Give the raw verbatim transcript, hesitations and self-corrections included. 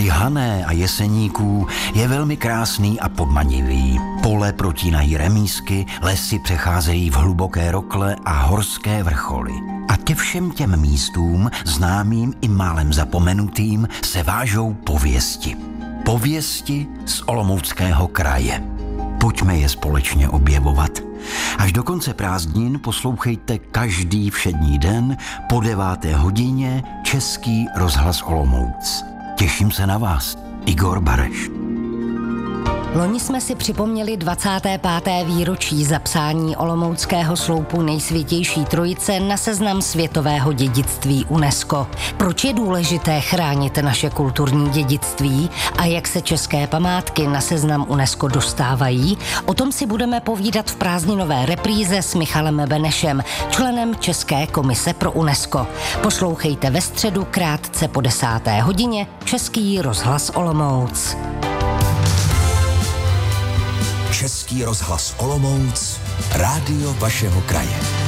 Kraj Hané a Jeseníků je velmi krásný a podmanivý. Pole protínají remísky, lesy přecházejí v hluboké rokle a horské vrcholy. A ke všem těm místům, známým i málem zapomenutým, se vážou pověsti. Pověsti z Olomouckého kraje. Pojďme je společně objevovat. Až do konce prázdnin poslouchejte každý všední den po deváté hodině Český rozhlas Olomouc. Těším se na vás, Igor Bareš. Loni jsme si připomněli dvacáté páté výročí zapsání olomouckého sloupu Nejsvětější trojice na seznam světového dědictví UNESCO. Proč je důležité chránit naše kulturní dědictví a jak se české památky na seznam UNESCO dostávají? O tom si budeme povídat v prázdninové repríze s Michalem Benešem, členem České komise pro UNESCO. Poslouchejte ve středu krátce po desáté hodině Český rozhlas Olomouc. Český rozhlas Olomouc, rádio vašeho kraje.